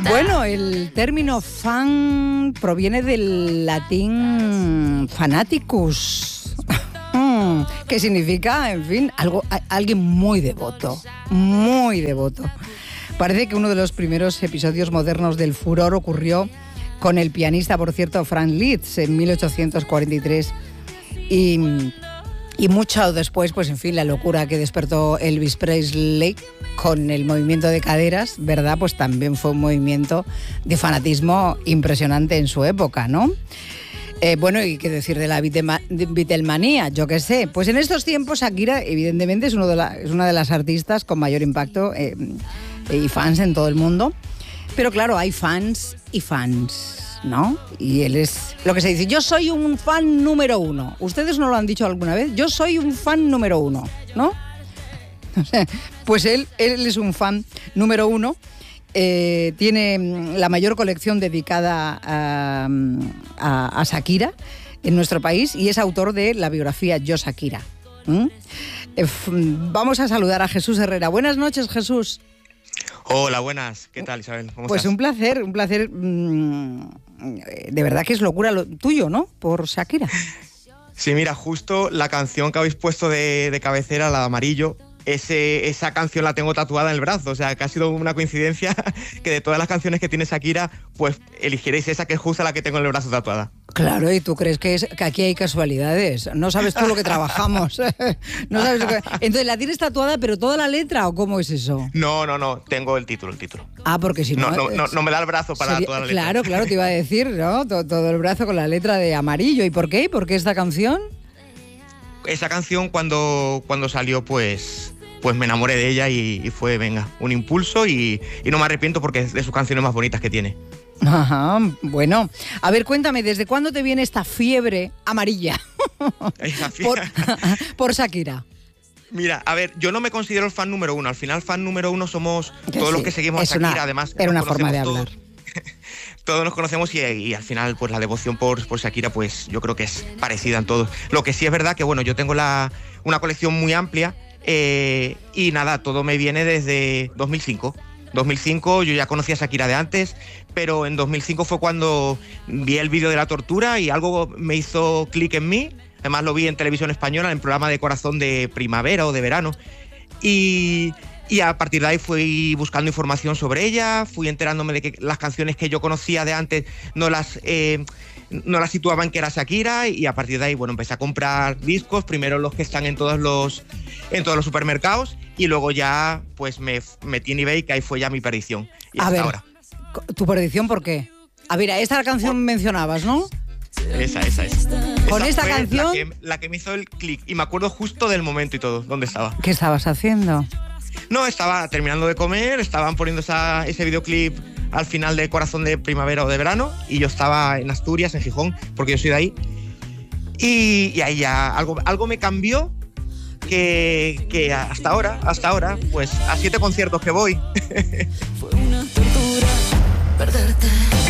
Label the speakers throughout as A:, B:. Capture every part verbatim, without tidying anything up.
A: Bueno, el término fan proviene del latín fanaticus, que significa, en fin, algo, alguien muy devoto, muy devoto. Parece que uno de los primeros episodios modernos del furor ocurrió con el pianista, por cierto, Franz Liszt, en mil ochocientos cuarenta y tres. Y, y mucho después, pues en fin, la locura que despertó Elvis Presley con el movimiento de caderas, ¿verdad? Pues también fue un movimiento de fanatismo impresionante en su época, ¿no? Eh, bueno, y qué decir de la Beatlemanía, yo qué sé. Pues en estos tiempos Shakira, evidentemente, es, uno de la, es una de las artistas con mayor impacto eh, y fans en todo el mundo. Pero claro, hay fans y fans, ¿no? Y él es lo que se dice, yo soy un fan número uno. ¿Ustedes no lo han dicho alguna vez? Yo soy un fan número uno, ¿no? Pues él, él es un fan número uno. Eh, tiene la mayor colección dedicada a, a, a Shakira en nuestro país y es autor de la biografía Yo Shakira. ¿Mm? Eh, vamos a saludar a Jesús Herrera. Buenas noches, Jesús.
B: Hola, buenas. ¿Qué tal, Isabel? ¿Cómo
A: pues
B: estás?
A: un placer, un placer. Mmm, de verdad que es locura lo tuyo, ¿no? Por Shakira.
B: Sí, mira, justo la canción que habéis puesto de, de cabecera, la de Amarillo, ese, esa canción la tengo tatuada en el brazo. O sea, que ha sido una coincidencia que de todas las canciones que tiene Shakira, pues eligierais esa que es justo la que tengo en el brazo tatuada.
A: Claro, y tú crees que, es, que aquí hay casualidades. No sabes tú lo que trabajamos. No sabes lo que... Entonces, ¿la tienes tatuada, pero toda la letra o cómo es eso?
B: No, no, no. Tengo el título, el título.
A: Ah, porque si no...
B: No, no, no, no me da el brazo para
A: sería,
B: toda la letra.
A: Claro, claro, te iba a decir, ¿no? Todo, todo el brazo con la letra de Amarillo. ¿Y por qué? ¿Por qué esta canción?
B: Esa canción cuando, cuando salió, pues... pues me enamoré de ella y, y fue, venga, un impulso y, y no me arrepiento porque es de sus canciones más bonitas que tiene.
A: Ajá, bueno. A ver, cuéntame, ¿desde cuándo te viene esta fiebre amarilla por, por Shakira?
B: Mira, a ver, yo no me considero el fan número uno. Al final, fan número uno somos
A: que
B: todos
A: sí,
B: los que seguimos a Shakira.
A: Una,
B: además,
A: era una forma de
B: todos,
A: hablar.
B: Todos nos conocemos y, y al final, pues la devoción por, por Shakira, pues yo creo que es parecida en todos. Lo que sí es verdad que, bueno, yo tengo la, una colección muy amplia. Eh, y nada, todo me viene desde dos mil cinco. dos mil cinco yo ya conocía a Shakira de antes, pero en dos mil cinco fue cuando vi el vídeo de la tortura y algo me hizo clic en mí. Además lo vi en televisión española, en el programa de Corazón de primavera o de verano. Y, y a partir de ahí fui buscando información sobre ella, fui enterándome de que las canciones que yo conocía de antes no las... Eh, no la situaban que era Shakira y a partir de ahí, bueno, empecé a comprar discos, primero los que están en todos los en todos los supermercados y luego ya pues me metí en eBay, que ahí fue ya mi perdición. Y
A: a
B: hasta
A: ver,
B: ahora.
A: ¿Tu perdición por qué? A ver, esta canción por... mencionabas, ¿no?
B: Esa, esa, esa.
A: Con
B: esa
A: esta canción...
B: La que, la que me hizo el clic y me acuerdo justo del momento y todo, dónde estaba.
A: ¿Qué estabas haciendo?
B: No, estaba terminando de comer, estaban poniendo esa, ese videoclip al final de Corazón de primavera o de verano y yo estaba en Asturias, en Gijón, porque yo soy de ahí. Y, y ahí ya algo, algo me cambió que, que hasta ahora, hasta ahora, pues a siete conciertos que voy.
C: Fue una tortura perderte.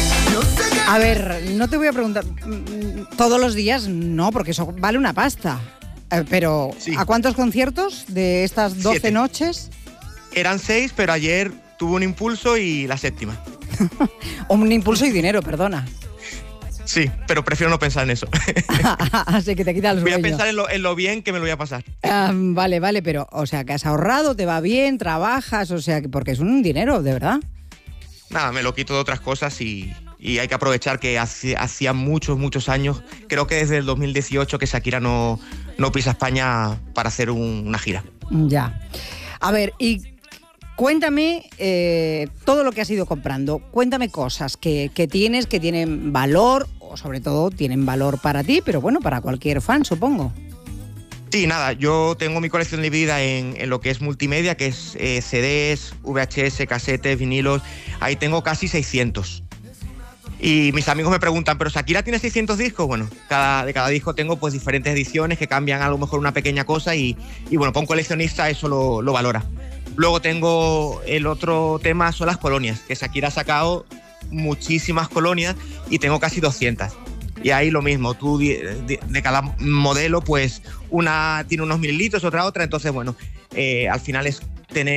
A: A ver, no te voy a preguntar todos los días, no, porque eso vale una pasta. Eh, pero, sí. ¿A cuántos conciertos de estas doce
B: Siete.
A: Noches?
B: Eran seis, pero ayer tuve un impulso y la séptima.
A: Un impulso y dinero, perdona.
B: Sí, pero prefiero no pensar en eso.
A: Así que te quita el sueño.
B: Voy a pensar en lo, en lo bien que me lo voy a pasar.
A: Um, vale, vale, pero, o sea, que has ahorrado, te va bien, trabajas, o sea, porque es un dinero, de verdad.
B: Nada, me lo quito de otras cosas y, y hay que aprovechar que hace, hacía muchos, muchos años, creo que desde el dos mil dieciocho que Shakira no, no pisa España para hacer un, una gira.
A: Ya. A ver, y cuéntame eh, todo lo que has ido comprando. Cuéntame cosas que, que tienes, que tienen valor, o sobre todo tienen valor para ti, pero bueno, para cualquier fan, supongo.
B: Sí, nada, yo tengo mi colección dividida en, en lo que es multimedia, que es eh, C Ds, V H S, casetes, vinilos. Ahí tengo casi seiscientos. Y mis amigos me preguntan, ¿pero Shakira tiene seiscientos discos? Bueno, cada, de cada disco tengo pues diferentes ediciones que cambian a lo mejor una pequeña cosa y, y bueno, para un coleccionista eso lo, lo valora. Luego tengo el otro tema, son las colonias, que Shakira ha sacado muchísimas colonias y tengo casi doscientas. Y ahí lo mismo, tú de, de, de cada modelo, pues una tiene unos mililitros, otra otra, entonces bueno, eh, al final es tener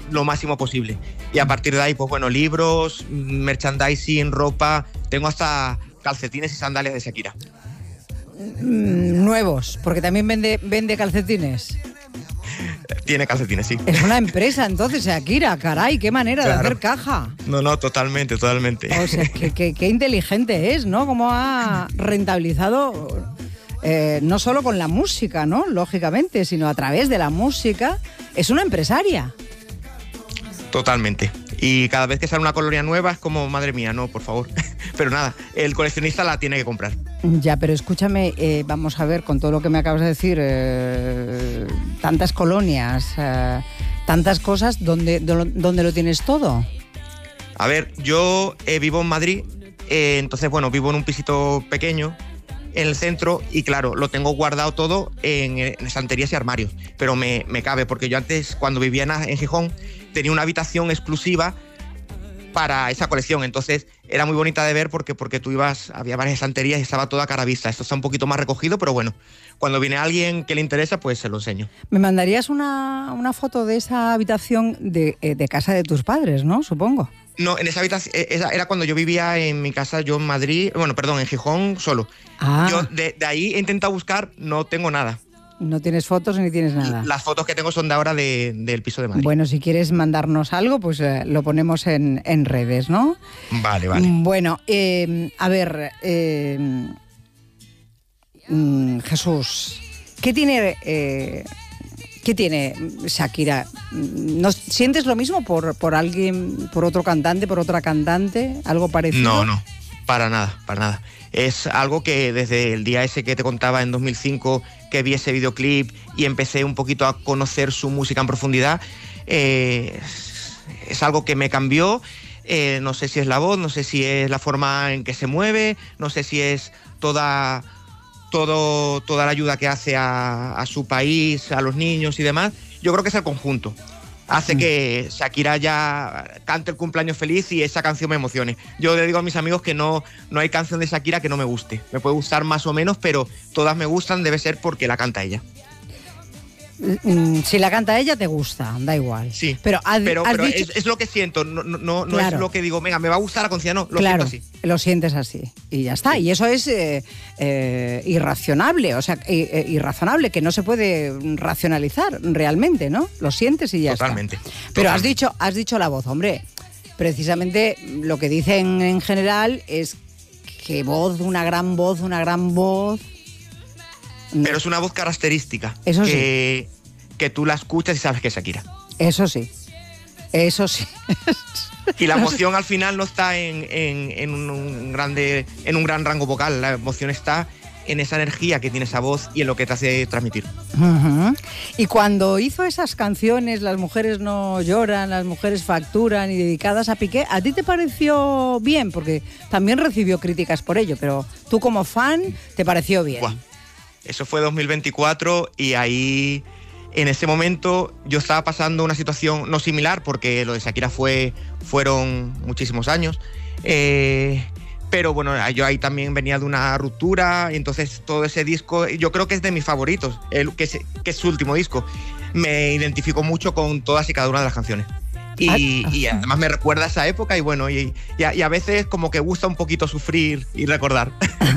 B: lo máximo posible. Y a partir de ahí, pues bueno, libros, merchandising, ropa, tengo hasta calcetines y sandalias de Shakira.
A: Mm, nuevos, porque también vende, vende calcetines.
B: Tiene calcetines, sí.
A: Es una empresa, entonces, Shakira, caray, qué manera claro. de hacer caja.
B: No, no, totalmente, totalmente.
A: O sea, qué, qué, qué inteligente es, ¿no? Cómo ha rentabilizado, eh, no solo con la música, ¿no? Lógicamente, sino a través de la música. Es una empresaria.
B: Totalmente. Y cada vez que sale una colonia nueva es como, madre mía, no, por favor. Pero nada, el coleccionista la tiene que comprar.
A: Ya, pero escúchame, eh, vamos a ver, con todo lo que me acabas de decir, eh, tantas colonias, eh, tantas cosas, ¿dónde, ¿dónde lo tienes todo?
B: A ver, yo eh, vivo en Madrid, eh, entonces, bueno, vivo en un pisito pequeño, en el centro, y claro, lo tengo guardado todo en, en estanterías y armarios, pero me, me cabe, porque yo antes, cuando vivía en, en Gijón, tenía una habitación exclusiva para esa colección, entonces era muy bonita de ver porque, porque tú ibas, había varias estanterías y estaba toda a cara vista. Esto está un poquito más recogido, pero bueno, cuando viene alguien que le interesa, pues se lo enseño.
A: Me mandarías una, una foto de esa habitación de, de casa de tus padres, ¿no? Supongo.
B: No, en esa habitación, esa era cuando yo vivía en mi casa, yo en Madrid, bueno, perdón, en Gijón solo.
A: Ah.
B: Yo de, de ahí he intentado buscar, no tengo nada.
A: No tienes fotos ni tienes nada.
B: Las fotos que tengo son de ahora de, del piso de Madrid.
A: Bueno, si quieres mandarnos algo, pues eh, lo ponemos en, en redes, ¿no?
B: Vale, vale.
A: Bueno, eh, a ver, eh, mm, Jesús, ¿qué tiene, eh, ¿qué tiene Shakira? ¿No sientes lo mismo por, por alguien, por otro cantante, por otra cantante? ¿Algo parecido?
B: No, no, para nada, para nada. Es algo que desde el día ese que te contaba en dos mil cinco, que vi ese videoclip y empecé un poquito a conocer su música en profundidad, eh, es algo que me cambió. Eh, no sé si es la voz, no sé si es la forma en que se mueve, no sé si es toda, todo, toda la ayuda que hace a, a su país, a los niños y demás. Yo creo que es el conjunto. Hace que Shakira ya cante el cumpleaños feliz y esa canción me emocione. Yo le digo a mis amigos que no, no hay canción de Shakira que no me guste. Me puede gustar más o menos, pero todas me gustan, debe ser porque la canta ella.
A: Si la canta ella, te gusta, da igual.
B: Sí,
A: pero, has,
B: pero,
A: has
B: pero
A: dicho...
B: es, es lo que siento, no, no, no, no
A: claro.
B: es lo que digo, venga, me va a gustar la canción, no, lo
A: claro,
B: siento así.
A: Lo sientes así y ya está. Sí. Y eso es eh, eh, irracionable, o sea, eh, irrazonable, que no se puede racionalizar realmente, ¿no? Lo sientes y ya
B: Totalmente.
A: está. Pero
B: Totalmente.
A: has dicho, has dicho la voz, hombre. Precisamente lo que dicen en general es que voz, una gran voz, una gran voz.
B: Pero es una voz característica.
A: Eso
B: que, sí. Que tú la escuchas y sabes que es Shakira.
A: Eso sí. Eso sí.
B: Y la emoción al final no está en, en, en, un grande, en un gran rango vocal. La emoción está en esa energía que tiene esa voz y en lo que te hace transmitir.
A: Uh-huh. Y cuando hizo esas canciones, Las mujeres no lloran, Las mujeres facturan y dedicadas a Piqué, ¿a ti te pareció bien? Porque también recibió críticas por ello, pero tú como fan, ¿te pareció bien?
B: Buah. Eso fue dos mil veinticuatro y ahí, en ese momento, yo estaba pasando una situación no similar, porque lo de Shakira fue, fueron muchísimos años, eh, pero bueno, yo ahí también venía de una ruptura, y entonces todo ese disco, yo creo que es de mis favoritos, el, que, es, que es su último disco. Me identifico mucho con todas y cada una de las canciones. Y, y además me recuerda a esa época y bueno, y, y, a, y a veces como que gusta un poquito sufrir y recordar.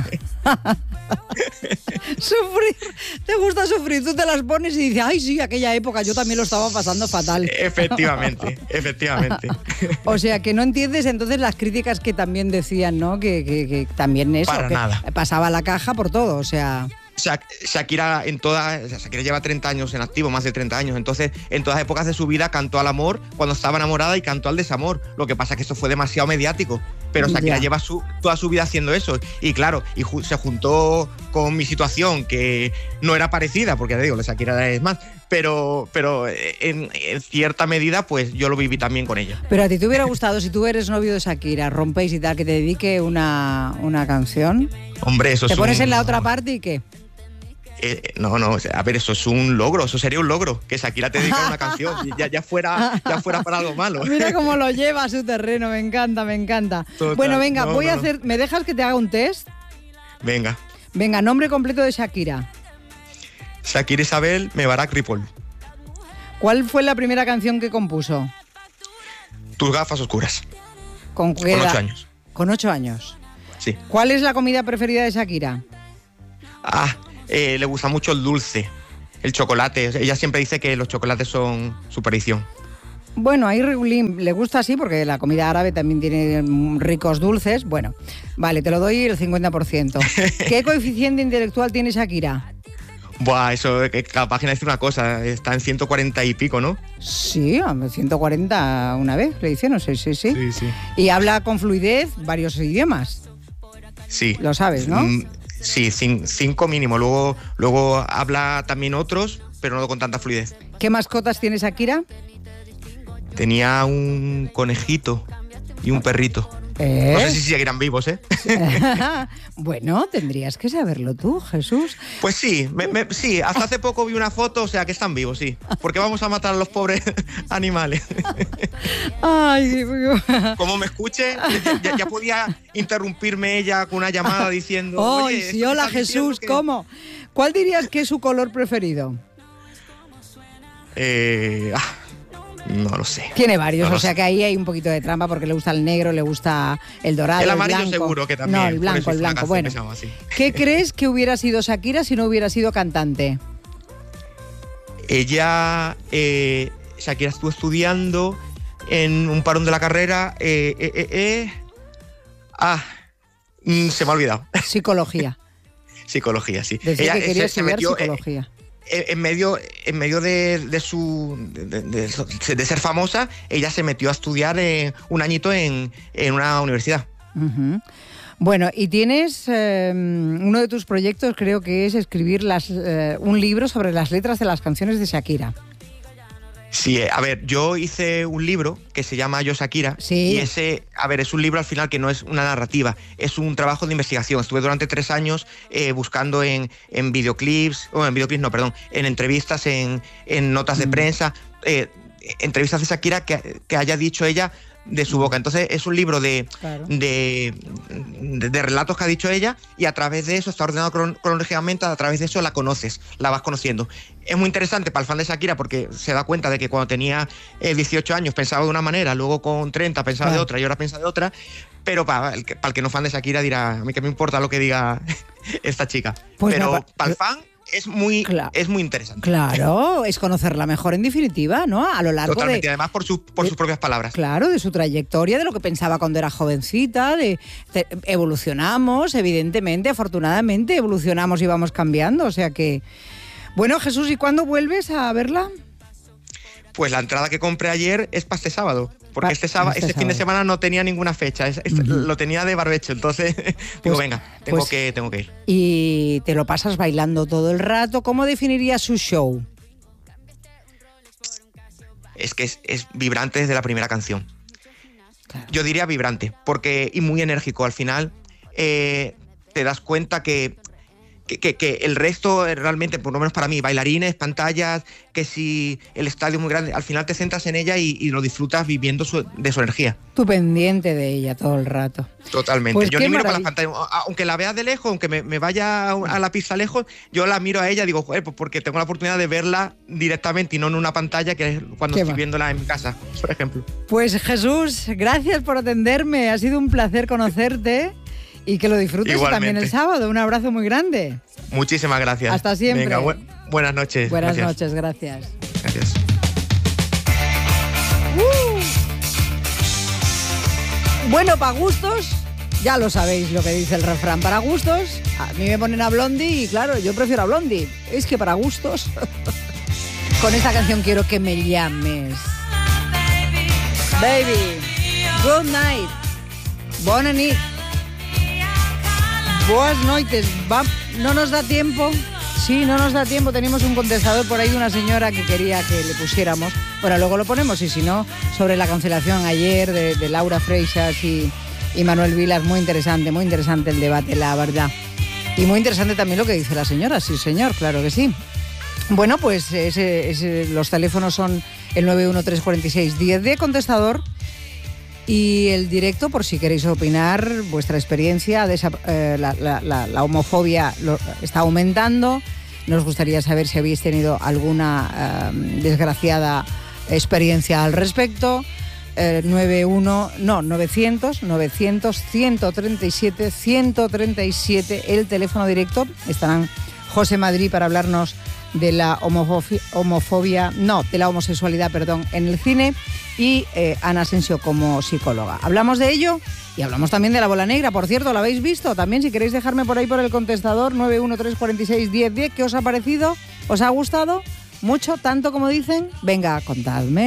A: Sufrir, te gusta sufrir, tú te las pones y dices, ay sí, aquella época yo también lo estaba pasando fatal.
B: Efectivamente, efectivamente.
A: O sea, que no entiendes entonces las críticas que también decían, ¿no? Que, que, que también eso,
B: Para
A: que
B: nada.
A: pasaba la caja por todo, o sea...
B: Shakira en toda, Shakira lleva treinta años en activo, más de treinta años, entonces en todas épocas de su vida cantó al amor cuando estaba enamorada y cantó al desamor. Lo que pasa es que eso fue demasiado mediático, pero Shakira
A: ya.
B: lleva su, toda su vida haciendo eso y claro, y ju- se juntó con mi situación, que no era parecida, porque te digo, la Shakira es más, pero, pero en, en cierta medida pues yo lo viví también con ella.
A: Pero a ti te hubiera gustado, si tú eres novio de Shakira, rompéis y tal, que te dedique una, una canción.
B: Hombre, eso
A: ¿Te
B: es
A: pones
B: un...
A: en la otra parte y qué?
B: Eh, no, no, a ver, eso es un logro, eso sería un logro, que Shakira te dedica una canción, ya, ya, fuera, ya fuera para algo malo.
A: Mira cómo lo lleva a su terreno, me encanta, me encanta.
B: Total,
A: bueno, venga,
B: no,
A: voy
B: no,
A: a
B: no.
A: hacer, ¿me dejas que te haga un test?
B: Venga,
A: Venga, nombre completo de Shakira.
B: Shakira Isabel Mebarak Ripoll.
A: ¿Cuál fue la primera canción que compuso?
B: Tus gafas oscuras.
A: ¿Con,
B: Con ocho años.
A: Con ocho años.
B: Sí.
A: ¿Cuál es la comida preferida de Shakira?
B: Ah, eh, le gusta mucho el dulce, el chocolate. Ella siempre dice que los chocolates son su perdición.
A: Bueno, a Irregulín le gusta así porque la comida árabe también tiene ricos dulces. Bueno, vale, te lo doy el cincuenta por ciento. ¿Qué coeficiente intelectual tiene Shakira?
B: Buah, eso, que cada página dice una cosa, está en ciento cuarenta y pico, ¿no?
A: Sí, a ciento cuarenta una vez, le hicieron, sí, sí, sí.
B: Sí, sí.
A: Y habla con fluidez varios idiomas.
B: Sí.
A: Lo sabes, ¿no?
B: Mm, sí, cin- cinco mínimo. Luego, luego habla también otros, pero no con tanta fluidez.
A: ¿Qué mascotas tiene Shakira?
B: Tenía un conejito y un perrito.
A: ¿Eh?
B: No sé si seguirán vivos, ¿eh?
A: Bueno, tendrías que saberlo tú, Jesús.
B: Pues sí, me- me- sí, hasta hace poco vi una foto, o sea que están vivos, sí. Porque vamos a matar a los pobres animales.
A: Ay, Dios mío.
B: Como me escuche, ya, ya podía interrumpirme ella con una llamada diciendo...
A: Ay,
B: Oye,
A: sí,
B: esto que
A: hola
B: estás diciendo
A: Jesús,
B: que-".
A: ¿cómo? ¿Cuál dirías que es su color preferido?
B: Eh, ah, no lo sé.
A: Tiene varios,
B: No lo
A: o sea
B: sé.
A: que ahí hay un poquito de trampa porque le gusta el negro, le gusta el dorado,
B: El amarillo
A: blanco.
B: seguro que también.
A: No, el
B: por
A: blanco,
B: eso
A: el
B: hice una
A: blanco.
B: canción
A: Bueno,
B: que se llama así.
A: ¿qué crees que hubiera sido Shakira si no hubiera sido cantante?
B: Ella, eh, Shakira estuvo estudiando en un parón de la carrera. Eh, eh, eh, eh. Ah, mm, se me ha olvidado.
A: Psicología.
B: Psicología, sí.
A: Desde
B: Ella
A: que
B: eh,
A: quería
B: se, se
A: estudiar
B: metió eh,
A: psicología.
B: eh, en medio, en medio de, de su de, de- de ser famosa, ella se metió a estudiar eh, un añito en, en una universidad.
A: Ujú. Bueno, y tienes eh, uno de tus proyectos, creo que es escribir las, eh, un libro sobre las letras de las canciones de Shakira.
B: Sí, eh, a ver, yo hice un libro que se llama Yo Shakira.
A: Sí.
B: Y ese, a ver, es un libro al final que no es una narrativa, es un trabajo de investigación. Estuve durante tres años eh, buscando en, en videoclips, o en videoclips no, perdón, en entrevistas, en, en notas de
A: Mm.
B: prensa, eh, entrevistas de Shakira que, que haya dicho ella de su boca. Entonces es un libro de,
A: Claro.
B: de, de- de relatos que ha dicho ella y a través de eso está ordenado cron- cronológicamente, a través de eso la conoces, la vas conociendo. Es muy interesante para el fan de Shakira porque se da cuenta de que cuando tenía eh, dieciocho años pensaba de una manera, luego con treinta pensaba
A: Claro.
B: de otra y ahora piensa de otra, pero para el, que, para el que no es fan de Shakira dirá, a mí que me importa lo que diga esta chica.
A: Pues
B: pero
A: nada,
B: para el fan es muy,
A: Claro.
B: es muy interesante.
A: Claro, es conocerla mejor en definitiva, ¿no? A lo largo
B: Totalmente, y
A: de...
B: además por, su- por
A: de-
B: sus propias palabras.
A: Claro, de su trayectoria, de lo que pensaba cuando era jovencita, de, de- evolucionamos, evidentemente, afortunadamente, evolucionamos y vamos cambiando, o sea que... Bueno, Jesús, ¿y cuándo vuelves a verla?
B: Pues la entrada que compré ayer es para este sábado. Porque
A: Pa-
B: este, sábado,
A: este
B: este fin de
A: sábado.
B: semana no tenía ninguna fecha. es- es-
A: Ujú.
B: Lo tenía de barbecho. Entonces digo, venga, tengo,
A: pues-
B: que, tengo que ir.
A: Y te lo pasas bailando todo el rato. ¿Cómo definirías su show?
B: Es que es, es vibrante desde la primera canción.
A: Claro.
B: Yo diría vibrante, porque y muy enérgico. Al final eh, te das cuenta que, que, que- que el resto eh, realmente, por lo menos para mí, bailarines, pantallas, que si el estadio es muy grande, al final te centras en ella y, y lo disfrutas viviendo su- de su energía.
A: Tú pendiente de ella todo el rato.
B: Totalmente.
A: Pues
B: yo
A: qué
B: ni miro para
A: maravilla.
B: las pantallas. A- Aunque la vea de lejos, aunque me, me vaya a a la pista lejos, yo la miro a ella y digo, joder, pues porque tengo la oportunidad de verla directamente y no en una pantalla que es cuando
A: Qué
B: estoy
A: va.
B: viéndola en mi casa, por ejemplo.
A: Pues Jesús, gracias por atenderme. Ha sido un placer conocerte y que lo disfrutes
B: Igualmente.
A: también el sábado. Un abrazo muy grande.
B: Muchísimas gracias.
A: Hasta siempre.
B: Venga, bu- buenas noches.
A: Buenas
B: Gracias.
A: noches, gracias.
B: Gracias.
A: Bueno, para gustos, ya lo sabéis lo que dice el refrán. Para gustos, a mí me ponen a Blondie y claro, yo prefiero a Blondie. Es que para gustos, con esta canción quiero que me llames. Baby, good night, bona nit, boas noites. Va, no nos da tiempo. Sí, no nos da tiempo. Tenemos un contestador por ahí de una señora que quería que le pusiéramos. Bueno, luego lo ponemos y si no, sobre la cancelación ayer de, de Laura Freixas y, y Manuel Vilas. Muy interesante, muy interesante el debate, la verdad. Y muy interesante también lo que dice la señora. Sí, señor, claro que sí. Bueno, pues ese, ese, los teléfonos son el nueve uno tres cuatro seis uno cero de contestador y el directo por si queréis opinar vuestra experiencia. De esa, eh, la, la, la, la homofobia lo, está aumentando. Nos gustaría saber si habéis tenido alguna eh, desgraciada experiencia al respecto. eh, nueve uno, no, novecientos, novecientos, ciento treinta y siete, ciento treinta y siete, el teléfono directo. Estarán José Madrid para hablarnos de la homofobia, homofobia, no, de la homosexualidad, perdón, en el cine, y eh, Ana Asensio como psicóloga. Hablamos de ello y hablamos también de La Bola Negra. Por cierto, ¿la habéis visto? También, si queréis dejarme por ahí por el contestador nueve uno tres cuatro seis uno cero uno cero, ¿qué os ha parecido? ¿Os ha gustado? ¿Mucho? ¿Tanto como dicen? Venga, contadme.